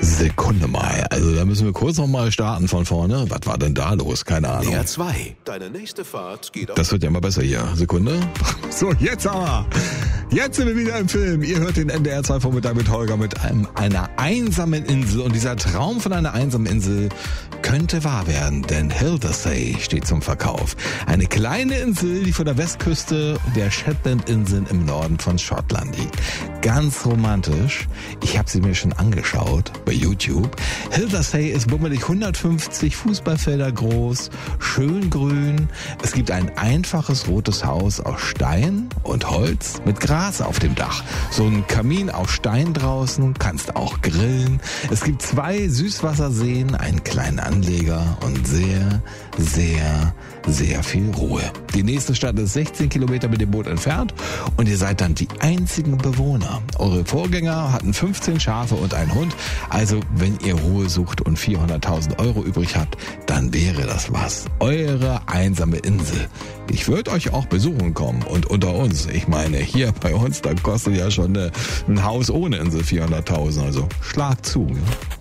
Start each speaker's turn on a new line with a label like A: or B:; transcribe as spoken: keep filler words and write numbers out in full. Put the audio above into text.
A: Sekunde mal. Also da müssen wir kurz noch mal starten von vorne. Was war denn da los? Keine Ahnung.
B: R zwei. Deine nächste Fahrt geht auf.
A: Das wird ja immer besser hier. Sekunde. So, jetzt aber. Jetzt sind wir wieder im Film. Ihr hört den N D R zwei Vormittag mit Holger mit einem, einer einsamen Insel. Und dieser Traum von einer einsamen Insel könnte wahr werden, denn Hildersay steht zum Verkauf. Eine kleine Insel, die vor der Westküste der Shetlandinseln im Norden von Schottland liegt. Ganz romantisch. Ich habe sie mir schon angeschaut bei YouTube. Hildersay ist bummelig hundertfünfzig Fußballfelder groß, schön grün. Es gibt ein einfaches rotes Haus aus Stein und Holz mit Gras auf dem Dach. So ein Kamin aus Stein draußen, kannst auch grillen. Es gibt zwei Süßwasserseen, einen kleinen Anleger und sehr, sehr, sehr viel Ruhe. Die nächste Stadt ist sechzehn Kilometer mit dem Boot entfernt und ihr seid dann die einzigen Bewohner. Eure Vorgänger hatten fünfzehn Schafe und einen Hund. Also wenn ihr Ruhe sucht und vierhunderttausend Euro übrig habt, dann wäre das was. Eure einsame Insel. Ich würde euch auch besuchen kommen und unter uns, ich meine hier bei uns, da kostet ja schon eine, ein Haus ohne Insel vierhunderttausend. Also schlag zu. Ja.